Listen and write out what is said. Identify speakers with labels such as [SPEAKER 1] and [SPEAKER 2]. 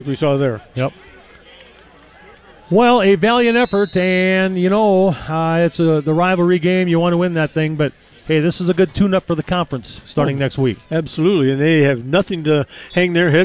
[SPEAKER 1] we saw there.
[SPEAKER 2] Yep. Well, a valiant effort, and, it's the rivalry game. You want to win that thing, but, hey, this is a good tune-up for the conference starting next week.
[SPEAKER 1] Absolutely, and they have nothing to hang their head